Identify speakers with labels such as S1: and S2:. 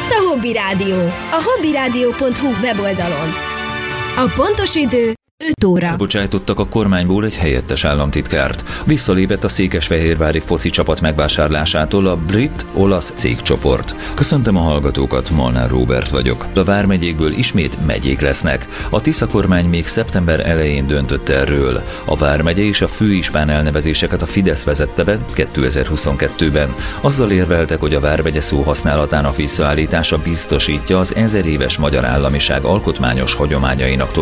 S1: Itt a Hobby Rádió, a hobbyradio.hu weboldalon. A pontos idő 5 óra.
S2: Bocsájtottak a kormányból egy helyettes államtitkárt. Visszalépett a székesfehérvári foci csapat megvásárlásától a brit-olasz cégcsoport. Köszöntöm a hallgatókat, Molnár Róbert vagyok. A vármegyékből ismét megyék lesznek. A Tisza kormány még szeptember elején döntött erről. A vármegye és a főispán elnevezéseket a Fidesz vezette be 2022-ben. Azzal érveltek, hogy a vármegye szó használatának visszaállítása biztosítja az 1000 éves magyar államiság alkotmányos hagyományainak